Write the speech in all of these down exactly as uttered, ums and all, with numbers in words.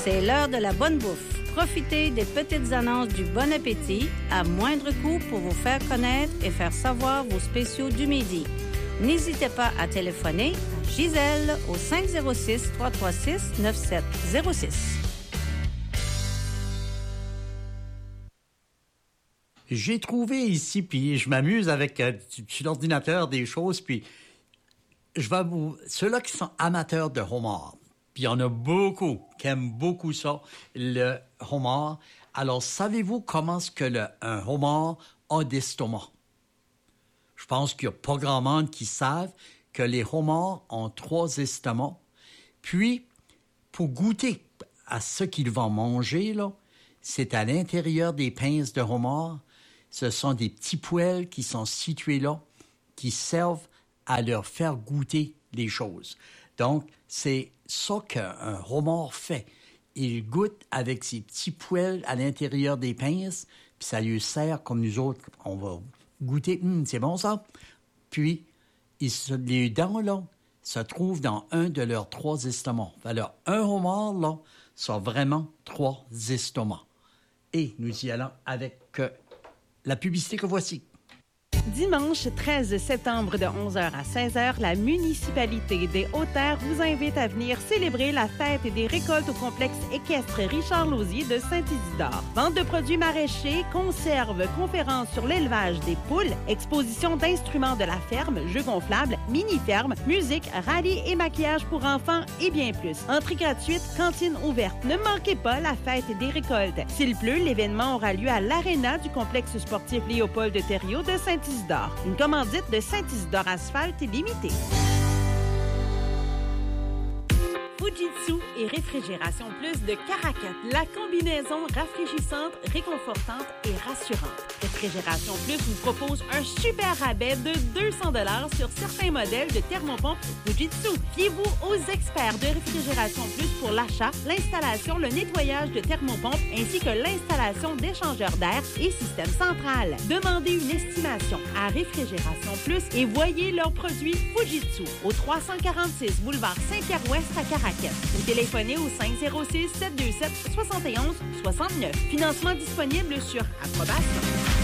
C'est l'heure de la bonne bouffe. Profitez des petites annonces du Bon Appétit à moindre coût pour vous faire connaître et faire savoir vos spéciaux du midi. N'hésitez pas à téléphoner à Gisèle au cinq zéro six, trois trois six, neuf sept zéro six. J'ai trouvé ici, puis je m'amuse avec euh, l'ordinateur des choses, puis je vais vous... Ceux-là qui sont amateurs de homard, puis il y en a beaucoup qui aiment beaucoup ça, le homard. Alors, savez-vous comment est-ce que le, un homard a d'estomac? Je pense qu'il n'y a pas grand monde qui savent que les homards ont trois estomacs. Puis, pour goûter à ce qu'ils vont manger, là, c'est à l'intérieur des pinces de homard. Ce sont des petits poêles qui sont situés là, qui servent à leur faire goûter les choses. Donc, c'est ça qu'un homard fait. Il goûte avec ses petits poêles à l'intérieur des pinces, puis ça lui sert comme nous autres. On va goûter, hum, c'est bon ça. Puis, ils se, les dents, là, se trouvent dans un de leurs trois estomacs. Alors, un homard, là, ça a vraiment trois estomacs. Et nous y allons avec euh, la publicité que voici. Dimanche treize septembre de onze heures à seize heures, la municipalité des Hautes-Terres vous invite à venir célébrer la fête des récoltes au complexe équestre Richard-Lauzier de Saint-Isidore. Vente de produits maraîchers, conserves, conférences sur l'élevage des poules, exposition d'instruments de la ferme, jeux gonflables, mini-ferme, musique, rallye et maquillage pour enfants et bien plus. Entrée gratuite, cantine ouverte. Ne manquez pas la fête des récoltes. S'il pleut, l'événement aura lieu à l'aréna du complexe sportif Léopold Thériault de Saint-Isidore. Une commandite de Saint-Isidore Asphalte limitée. Fujitsu et Réfrigération Plus de Caracat, la combinaison rafraîchissante, réconfortante et rassurante. Réfrigération Plus vous propose un super rabais de deux cents dollars sur certains modèles de thermopompe Fujitsu. Fiez-vous aux experts de Réfrigération Plus pour l'achat, l'installation, le nettoyage de thermopompe ainsi que l'installation d'échangeurs d'air et système central. Demandez une estimation à Réfrigération Plus et voyez leurs produits Fujitsu au trois cent quarante-six boulevard Saint-Pierre-Ouest à Caracat. Ou téléphonez au cinq zéro six, sept deux sept, soix un un, six neuf. Financement disponible sur approbation.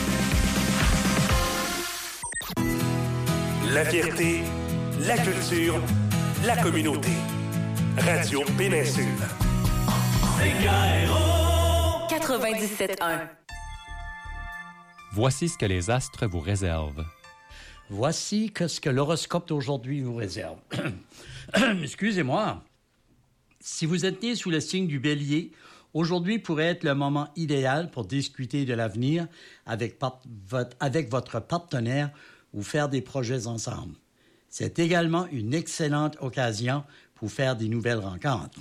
La fierté, la culture, la communauté. Radio Péninsule. C K R O quatre-vingt-dix-sept un. Voici ce que les astres vous réservent. Voici que ce que l'horoscope d'aujourd'hui vous réserve. Excusez-moi. Si vous êtes né sous le signe du Bélier, aujourd'hui pourrait être le moment idéal pour discuter de l'avenir avec, part- votre, avec votre partenaire ou faire des projets ensemble. C'est également une excellente occasion pour faire des nouvelles rencontres.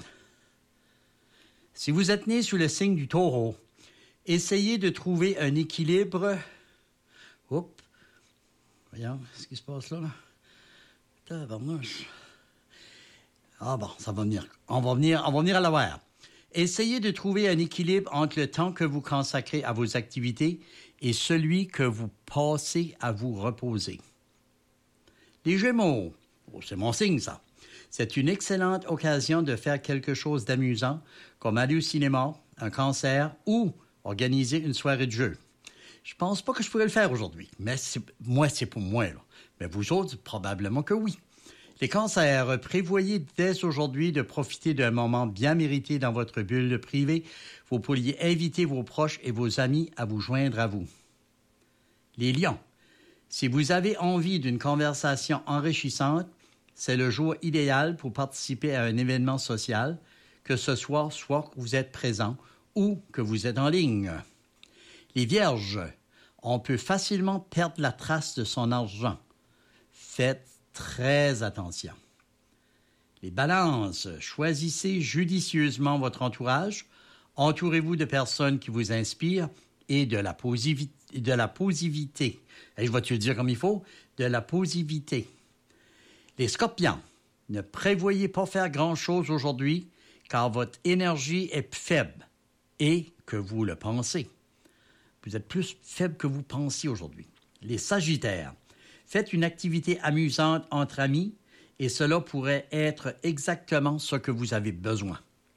Si vous êtes né sous le signe du Taureau, essayez de trouver un équilibre. Oups. Voyons, qu'est-ce qui se passe là? là? Tabarnouche. Ah bon, ça va venir. On va venir, on va venir à l'horaire. Essayez de trouver un équilibre entre le temps que vous consacrez à vos activités et celui que vous passez à vous reposer. Les Gémeaux, oh, c'est mon signe ça. C'est une excellente occasion de faire quelque chose d'amusant, comme aller au cinéma, un concert ou organiser une soirée de jeu. Je pense pas que je pourrais le faire aujourd'hui, mais c'est, moi, c'est pour moi. Là. Mais vous autres, probablement que oui. Les cancers, prévoyez dès aujourd'hui de profiter d'un moment bien mérité dans votre bulle privée. Vous pourriez inviter vos proches et vos amis à vous joindre à vous. Les lions, si vous avez envie d'une conversation enrichissante, c'est le jour idéal pour participer à un événement social, que ce soit soit que vous êtes présent ou que vous êtes en ligne. Les vierges, on peut facilement perdre la trace de son argent. Faites très attention. Les balances, choisissez judicieusement votre entourage. Entourez-vous de personnes qui vous inspirent et de la, posivi- de la positivité. Et je vais te le dire comme il faut, de la positivité. Les scorpions, ne prévoyez pas faire grand-chose aujourd'hui car votre énergie est faible et que vous le pensez. Vous êtes plus faible que vous pensiez aujourd'hui. Les sagittaires, faites une activité amusante entre amis et cela pourrait être exactement ce que vous avez besoin.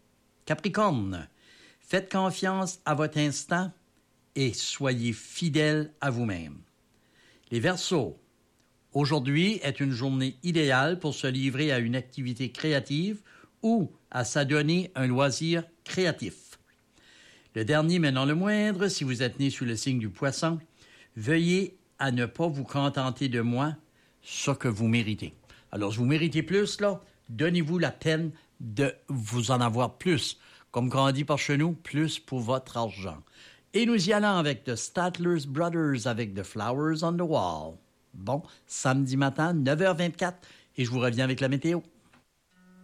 Capricorne, faites confiance à votre instinct et soyez fidèle à vous-même. Les Verseaux, aujourd'hui est une journée idéale pour se livrer à une activité créative ou à s'adonner un loisir créatif. Le dernier, mais non le moindre, si vous êtes né sous le signe du Poisson, veuillez à ne pas vous contenter de moi, ce que vous méritez. Alors, si vous méritez plus, là, donnez-vous la peine de vous en avoir plus. Comme quand on dit par chez nous, plus pour votre argent. Et nous y allons avec The Statler's Brothers avec The Flowers on the Wall. Bon, samedi matin, neuf heures vingt-quatre, et je vous reviens avec la météo.